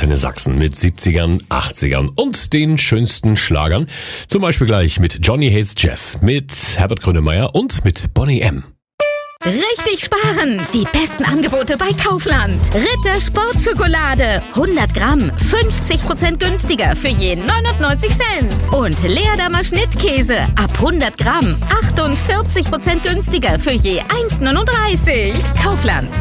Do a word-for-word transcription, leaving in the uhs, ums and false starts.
Antenne Sachsen mit siebzigern, achtzigern und den schönsten Schlagern. Zum Beispiel gleich mit Johnny Hays Jazz, mit Herbert Grönemeyer und mit Boney M. Richtig sparen! Die besten Angebote bei Kaufland. Ritter Sportschokolade. hundert Gramm, fünfzig Prozent günstiger für je neunundneunzig Cent. Und Leerdammer Schnittkäse. Ab hundert Gramm, achtundvierzig Prozent günstiger für je eins neununddreißig. Kaufland.